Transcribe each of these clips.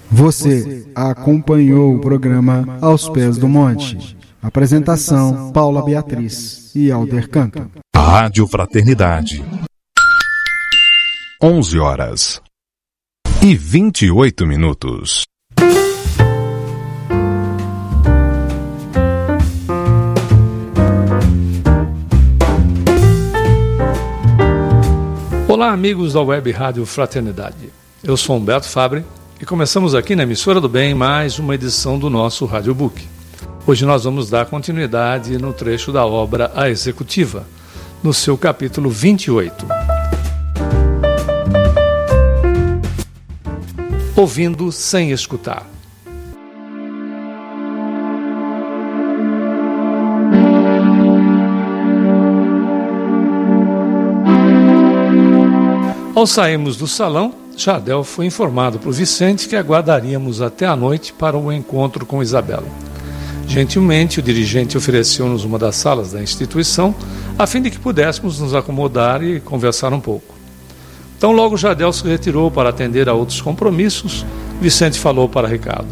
Você acompanhou o programa Aos Pés do Monte. Apresentação: Paula Beatriz e Alder Canto. Rádio Fraternidade. 11h28. Olá, amigos da Web Rádio Fraternidade. Eu sou Humberto Fabre e começamos aqui na Emissora do Bem mais uma edição do nosso Radiobook. Hoje nós vamos dar continuidade no trecho da obra A Executiva, no seu capítulo 28. Ouvindo sem escutar. Ao sairmos do salão, Jardel foi informado por Vicente que aguardaríamos até a noite para o encontro com Isabela. Gentilmente, o dirigente ofereceu-nos uma das salas da instituição, a fim de que pudéssemos nos acomodar e conversar um pouco. Então, logo Jardel se retirou para atender a outros compromissos, Vicente falou para Ricardo: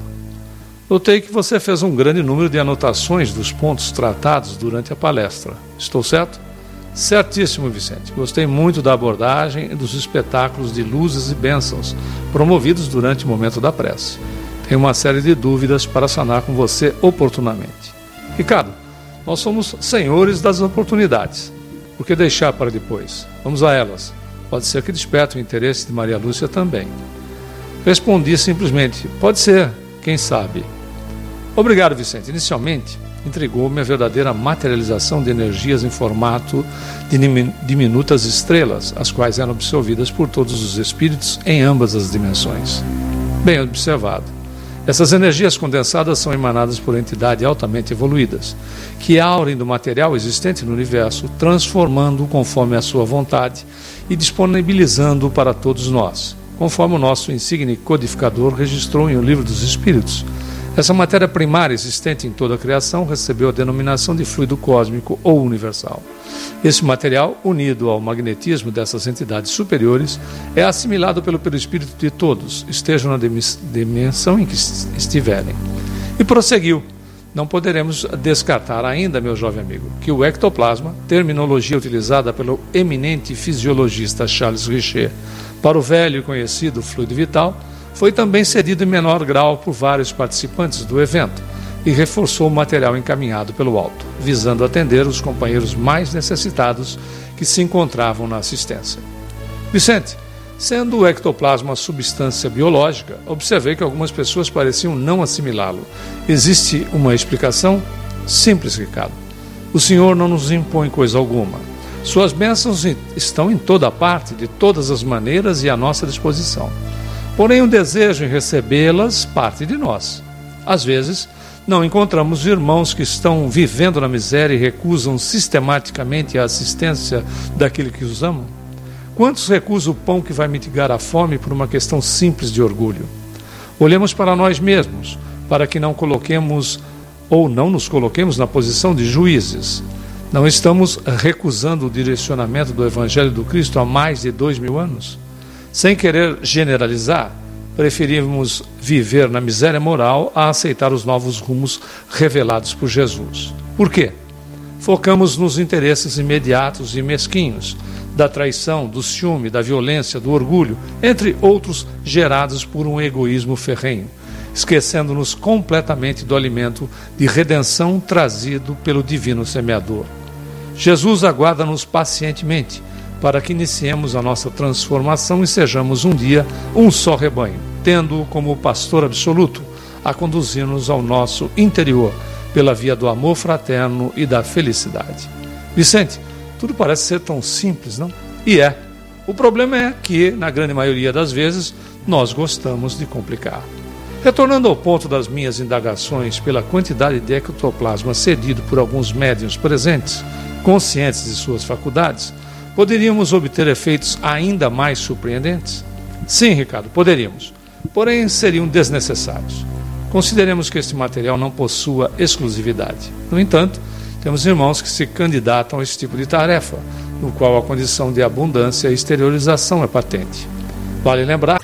"Notei que você fez um grande número de anotações dos pontos tratados durante a palestra. Estou certo?" "Certíssimo, Vicente. Gostei muito da abordagem e dos espetáculos de luzes e bênçãos promovidos durante o momento da prece. Tenho uma série de dúvidas para sanar com você oportunamente." "Ricardo, nós somos senhores das oportunidades. Por que deixar para depois? Vamos a elas. Pode ser que desperte o interesse de Maria Lúcia também." Respondi simplesmente: "Pode ser, quem sabe." "Obrigado, Vicente. Inicialmente, intrigou-me a verdadeira materialização de energias em formato de diminutas estrelas, as quais eram absorvidas por todos os espíritos em ambas as dimensões." "Bem observado. Essas energias condensadas são emanadas por entidades altamente evoluídas, que aurem do material existente no universo, transformando-o conforme a sua vontade e disponibilizando-o para todos nós, conforme o nosso insigne codificador registrou em O Livro dos Espíritos. Essa matéria primária existente em toda a criação recebeu a denominação de fluido cósmico ou universal. Esse material, unido ao magnetismo dessas entidades superiores, é assimilado pelo perispírito de todos, estejam na dimensão em que estiverem." E prosseguiu: "Não poderemos descartar ainda, meu jovem amigo, que o ectoplasma, terminologia utilizada pelo eminente fisiologista Charles Richer para o velho e conhecido fluido vital, foi também cedido em menor grau por vários participantes do evento e reforçou o material encaminhado pelo alto, visando atender os companheiros mais necessitados que se encontravam na assistência." "Vicente, sendo o ectoplasma substância biológica, observei que algumas pessoas pareciam não assimilá-lo. Existe uma explicação?" "Simples, Ricardo. O Senhor não nos impõe coisa alguma. Suas bênçãos estão em toda parte, de todas as maneiras e à nossa disposição. Porém, o desejo em recebê-las parte de nós. Às vezes, não encontramos irmãos que estão vivendo na miséria e recusam sistematicamente a assistência daquele que os ama? Quantos recusam o pão que vai mitigar a fome por uma questão simples de orgulho? Olhemos para nós mesmos, para que não coloquemos ou não nos coloquemos na posição de juízes. Não estamos recusando o direcionamento do Evangelho do Cristo há mais de 2000 anos? Sem querer generalizar, preferimos viver na miséria moral a aceitar os novos rumos revelados por Jesus. Por quê? Focamos nos interesses imediatos e mesquinhos, da traição, do ciúme, da violência, do orgulho, entre outros gerados por um egoísmo ferrenho, esquecendo-nos completamente do alimento de redenção trazido pelo Divino Semeador. Jesus aguarda-nos pacientemente, para que iniciemos a nossa transformação e sejamos um dia um só rebanho, tendo-o como pastor absoluto a conduzir-nos ao nosso interior, pela via do amor fraterno e da felicidade." "Vicente, tudo parece ser tão simples, não?" E é. O problema é que, na grande maioria das vezes, nós gostamos de complicar. Retornando ao ponto das minhas indagações pela quantidade de ectoplasma cedido por alguns médiuns presentes, conscientes de suas faculdades, poderíamos obter efeitos ainda mais surpreendentes? Sim, Ricardo, poderíamos. Porém, seriam desnecessários. Consideremos que este material não possua exclusividade. No entanto, temos irmãos que se candidatam a esse tipo de tarefa, no qual a condição de abundância e exteriorização é patente. Vale lembrar